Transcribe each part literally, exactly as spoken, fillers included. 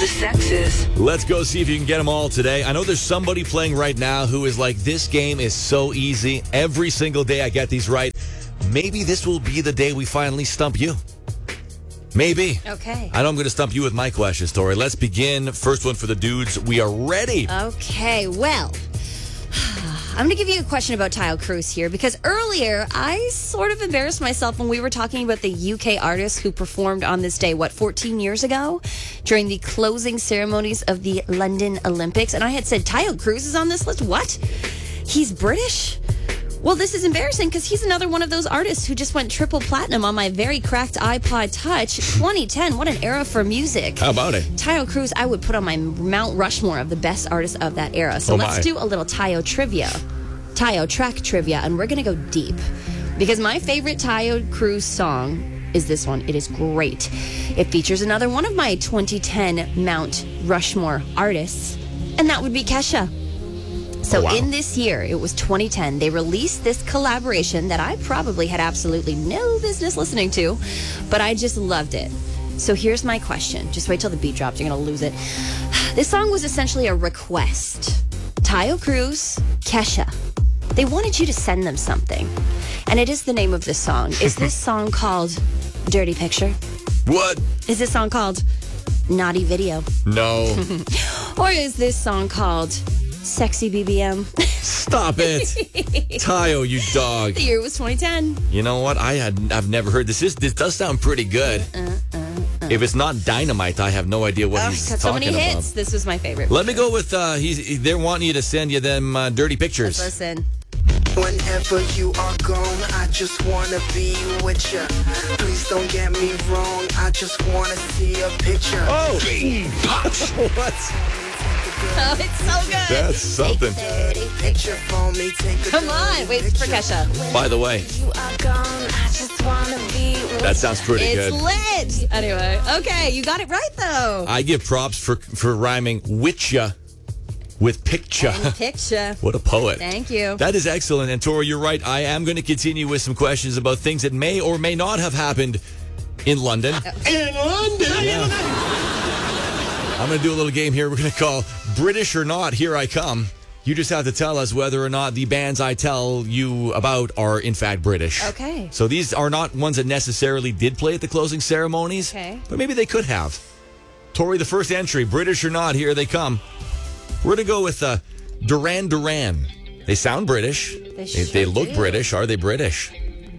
the sexes. Let's go see if you can get them all today. I know there's somebody playing right now who is like, this game is so easy. Every single day I get these right. Maybe this will be the day we finally stump you. Maybe. Okay. I know I'm going to stump you with my question story. Let's begin. First one for the dudes. We are ready. Okay, well, I'm going to give you a question about Taio Cruz here because earlier I sort of embarrassed myself when we were talking about the U K artist who performed on this day, what, fourteen years ago during the closing ceremonies of the London Olympics. And I had said, Taio Cruz is on this list? What? He's British? Well, this is embarrassing because he's another one of those artists who just went triple platinum on my very cracked iPod Touch. twenty ten, what an era for music. How about it? Taio Cruz, I would put on my Mount Rushmore of the best artists of that era. So Oh, let's my. do a little Taio trivia. Taio track trivia, and we're going to go deep. Because my favorite Taio Cruz song is this one. It is great. It features another one of my twenty ten Mount Rushmore artists, and that would be Kesha. So Oh, wow. in this year, it was twenty ten, they released this collaboration that I probably had absolutely no business listening to, but I just loved it. So here's my question. Just wait till the beat drops. You're going to lose it. This song was essentially a request. Taio Cruz, Kesha. They wanted you to send them something. And it is the name of this song. Is this song called Dirty Picture? What? Is this song called Naughty Video? No. Or is this song called Sexy B B M? Stop it. Taio, you dog. The year was twenty ten. You know what? I had, I've never heard this. Is, this does sound pretty good. Uh, uh, uh. If it's not Dynamite, I have no idea what Oh, he's got so talking many about. hits. This was my favorite. Let me go with, uh, he's, they're wanting you to send you them uh, dirty pictures. Let's listen. Whenever you are gone, I just wanna be with ya. Please don't get me wrong, I just wanna see a picture. Oh! What? Oh, it's so good. That's something. Dirty picture for me, take a Come on. Wait for Kesha. By the way, You are gone, I just wanna be with that sounds pretty It's good. lit. Anyway, okay, you got it right though. I give props for for rhyming witcha with picture. Picture. What a poet. Thank you. That is excellent. And Tori, you're right. I am going to continue with some questions about things that may or may not have happened in London. In London. Yeah. I'm going to do a little game here we're going to call British or Not, Here I Come. You just have to tell us whether or not the bands I tell you about are in fact British. Okay. So these are not ones that necessarily did play at the closing ceremonies, Okay. but maybe they could have. Tori, the first entry, British or Not, Here they come. We're going to go with uh, Duran Duran. They sound British. They They, they sure look do. British. Are they British?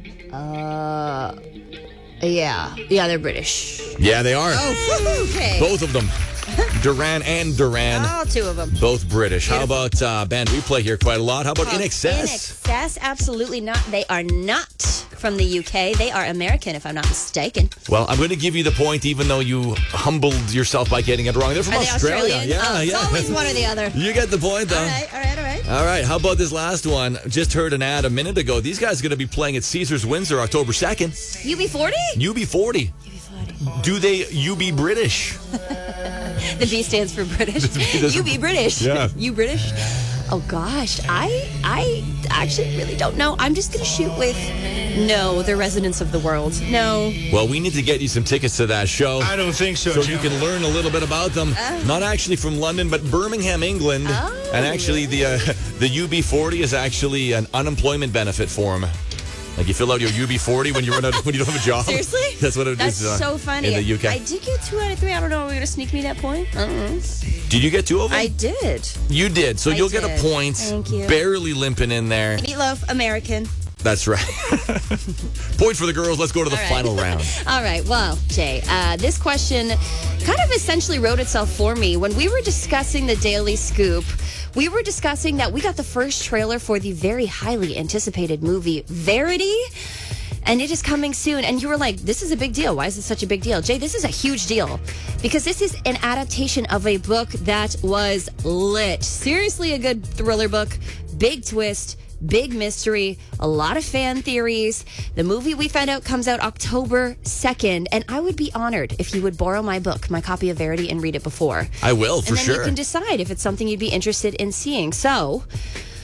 Uh, yeah. Yeah, they're British. Yeah, they are. Oh, okay. Both of them. Duran and Duran. All two of them. Both British. How about uh, band we play here quite a lot? How about In In Excess? Excess, absolutely not. They are not from the U K. They are American, if I'm not mistaken. Well, I'm going to give you the point, even though you humbled yourself by getting it wrong. They're from Are they Australia. Australian? Yeah, Oh, it's yeah. always one or the other. You get the point, though. All right, all right, all right. All right, how about this last one? Just heard an ad a minute ago. These guys are going to be playing at Caesars Windsor October second. U B forty? U B forty. U B forty. Do they U B British? The B stands for British. does- You be British. Yeah. You British? Oh gosh, I I actually really don't know. I'm just gonna shoot with no, the residents of the world. No. Well, we need to get you some tickets to that show. I don't think so, So you John. can learn a little bit about them. Not actually from London, but Birmingham, England. Oh. And actually, the uh, the U B forty is actually an unemployment benefit for them. Like you fill out your U B forty when you run out when you don't have a job. Seriously? That's what it That's is. uh, so funny. in the U K. I did get two out of three. I don't know. Are we gonna sneak me that point? I don't know. Did you get two of them? I did. You did. So I you'll get a did. point. Thank you. Barely limping in there. Meatloaf, American. That's right. Point for the girls. Let's go to the All right. final round. All right. Well, Jay, uh, this question kind of essentially wrote itself for me. When we were discussing the Daily Scoop, we were discussing that we got the first trailer for the very highly anticipated movie Verity. And it is coming soon. And you were like, this is a big deal. Why is this such a big deal? Jay, this is a huge deal. Because this is an adaptation of a book that was lit. Seriously, a good thriller book. Big twist. Big mystery, a lot of fan theories. The movie we found out comes out October second, and I would be honored if you would borrow my book, my copy of Verity, and read it before. I will, for and then sure. you can decide if it's something you'd be interested in seeing. So,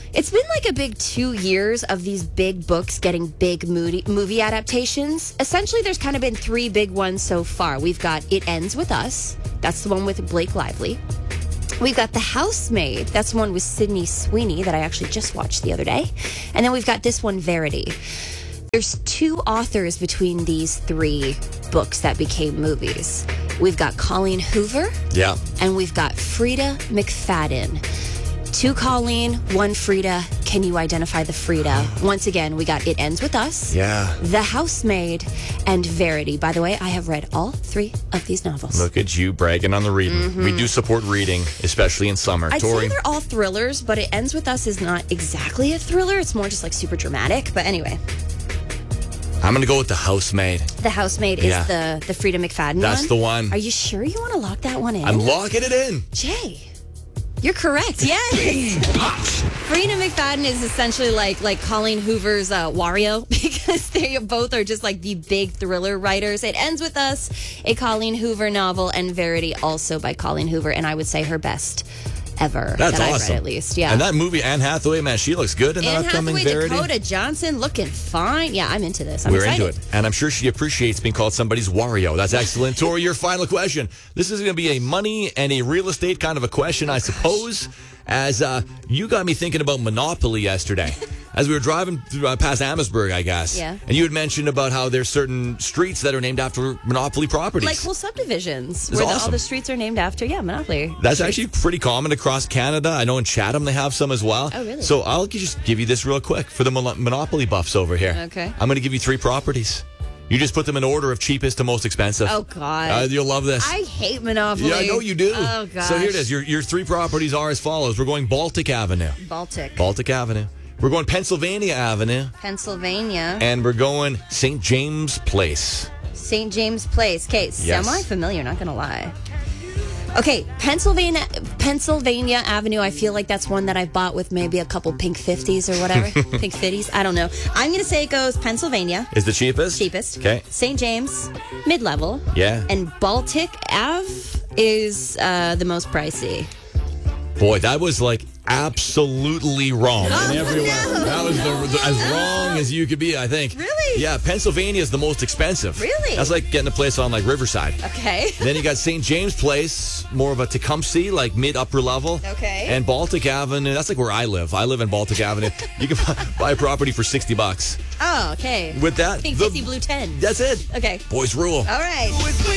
It's been like a big two years of these big books getting big movie, movie adaptations. Essentially, there's kind of been three big ones so far. We've got It Ends With Us. That's the one with Blake Lively. We've got The Housemaid. That's the one with Sydney Sweeney that I actually just watched the other day. And then we've got this one, Verity. There's two authors between these three books that became movies. We've got Colleen Hoover. Yeah. And we've got Frida McFadden. Two Colleen, one Frida. Can you identify the Frida? Once again, we got It Ends With Us. Yeah. The Housemaid, and Verity. By the way, I have read all three of these novels. Look at you bragging on the reading. Mm-hmm. We do support reading, especially in summer. I'd Tori? say they're all thrillers, but It Ends With Us is not exactly a thriller. It's more just like super dramatic. But anyway. I'm going to go with The Housemaid. The Housemaid is Yeah. the, the Frida McFadden That's one? the one. Are you sure you want to lock that one in? I'm locking it in. Jay, you're correct. Yes. Frida McFadden is essentially like like Colleen Hoover's uh, Wario because they both are just like the big thriller writers. It Ends With Us, a Colleen Hoover novel, and Verity also by Colleen Hoover, and I would say her best ever. That's that awesome. I've read at least. Yeah. And that movie, Anne Hathaway, man, she looks good in Anne the upcoming Hathaway, Verity. Dakota Johnson looking fine. Yeah, I'm into this. I'm We're excited. into it. And I'm sure she appreciates being called somebody's Wario. That's excellent. Tori, your final question. This is going to be a money and a real estate kind of a question, I suppose, as uh, you got me thinking about Monopoly yesterday. As we were driving through, uh, past Amherstburg, I guess. Yeah. And you had mentioned about how there's certain streets that are named after Monopoly properties. Like whole subdivisions It's where the, all awesome. the streets are named after, yeah, Monopoly. That's actually pretty common across Canada. I know in Chatham they have some as well. Oh, really? So I'll just give you this real quick for the Mon- Monopoly buffs over here. Okay. I'm going to give you three properties. You just put them in order of cheapest to most expensive. Oh, God. Uh, you'll love this. I hate Monopoly. Yeah, I know you do. Oh, gosh. So here it is. Your, your three properties are as follows. We're going Baltic Avenue. Baltic. Baltic Avenue. We're going Pennsylvania Avenue. Pennsylvania. And we're going Saint James Place. Saint James Place. Okay, Yes. semi-familiar, not going to lie. Okay, Pennsylvania Pennsylvania Avenue, I feel like that's one that I've bought with maybe a couple pink fifties or whatever. Pink fifties, I don't know. I'm going to say it goes Pennsylvania. Is the cheapest? Cheapest. Okay. Saint James, mid-level. Yeah. And Baltic Ave is uh, the most pricey. Boy, that was like absolutely wrong Oh, in every way. no. That was the, the, as wrong as you could be, I think. Really? Yeah, Pennsylvania is the most expensive. Really? That's like getting a place on like Riverside. Okay. Then you got Saint James Place, more of a Tecumseh, like mid upper level. Okay. And Baltic Avenue, that's like where I live. I live in Baltic Avenue. You can buy, buy a property for sixty bucks. Oh, okay. With that, Pink the- fifty, blue ten. That's it. Okay. Boys rule. All right.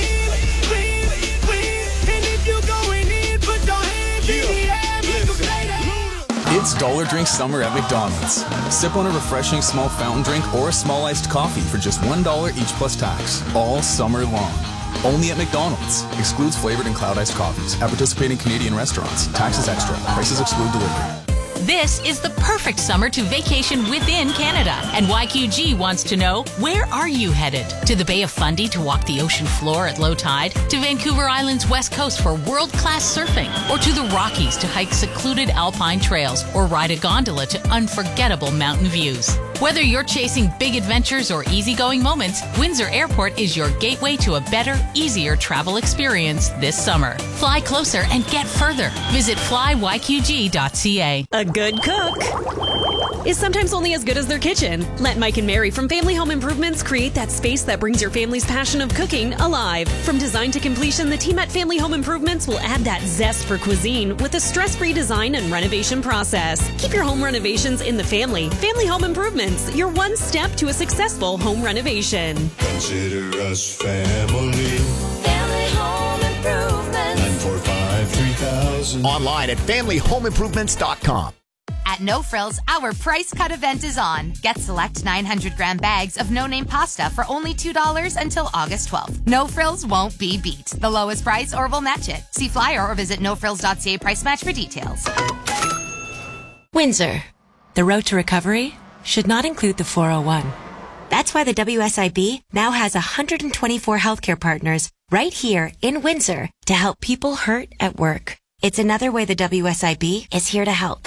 It's Dollar Drink Summer at McDonald's. Sip on a refreshing small fountain drink or a small iced coffee for just one dollar each plus tax, all summer long. Only at McDonald's. Excludes flavored and cloud iced coffees. At participating Canadian restaurants. Taxes extra. Prices exclude delivery. This is the perfect summer to vacation within Canada. And Y Q G wants to know, where are you headed? To the Bay of Fundy to walk the ocean floor at low tide? To Vancouver Island's west coast for world-class surfing? Or to the Rockies to hike secluded alpine trails? Or ride a gondola to unforgettable mountain views? Whether you're chasing big adventures or easygoing moments, Windsor Airport is your gateway to a better, easier travel experience this summer. Fly closer and get further. Visit fly y q g dot c a. A good cook is sometimes only as good as their kitchen. Let Mike and Mary from Family Home Improvements create that space that brings your family's passion of cooking alive. From design to completion, the team at Family Home Improvements will add that zest for cuisine with a stress-free design and renovation process. Keep your home renovations in the family. Family Home Improvements, your one step to a successful home renovation. Consider us family. Family Home Improvement. nine four five, three thousand. Online at family home improvements dot com. At No Frills, our price cut event is on. Get select nine hundred gram bags of no-name pasta for only two dollars until August twelfth. No Frills won't be beat. The lowest price or we'll match it. See flyer or visit no frills dot c a price match for details. Windsor. The road to recovery should not include the four oh one. That's why the W S I B now has one hundred twenty-four healthcare partners right here in Windsor to help people hurt at work. It's another way the W S I B is here to help.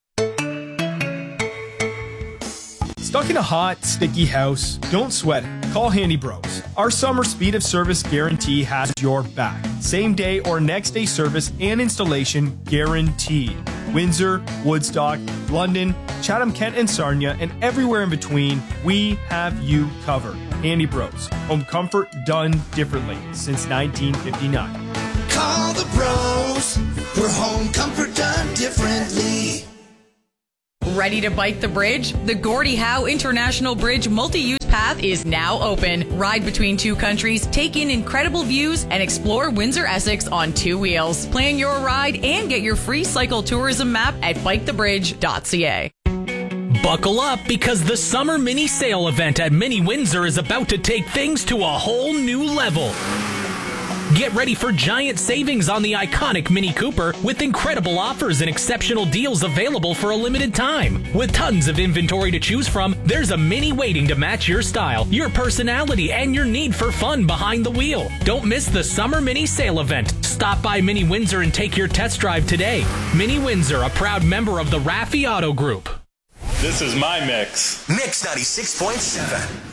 Stuck in a hot, sticky house? Don't sweat it. Call Handy Bros. Our summer speed of service guarantee has your back. Same day or next day service and installation guaranteed. Windsor, Woodstock, London, Chatham-Kent and Sarnia, and everywhere in between, we have you covered. Handy Bros. Home comfort done differently since nineteen fifty-nine. Call the bros for home comfort done differently. Ready to bike the bridge? The Gordie Howe International Bridge multi-use path is now open. Ride between two countries, take in incredible views, and explore Windsor-Essex on two wheels. Plan your ride and get your free cycle tourism map at bike the bridge dot c a. Buckle up because the summer mini sale event at Mini Windsor is about to take things to a whole new level. Get ready for giant savings on the iconic Mini Cooper with incredible offers and exceptional deals available for a limited time. With tons of inventory to choose from, there's a Mini waiting to match your style, your personality, and your need for fun behind the wheel. Don't miss the summer Mini sale event. Stop by Mini Windsor and take your test drive today. Mini Windsor, a proud member of the Raffi Auto Group. This is my mix. Mix ninety-six point seven.